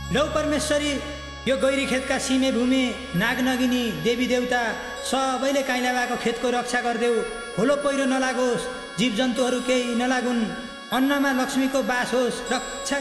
लौ परमेश्वरी, यो गैरी खेतका सिमे भूमि नागनगिनी देवी देवता सबैले काइला भएको खेतको रक्षा गरिदेऊ। खोलो पहिरो नलागोस्, जीवजन्तुहरू केही नलागुन्, अन्नमा लक्ष्मीको बास होस्, रक्षा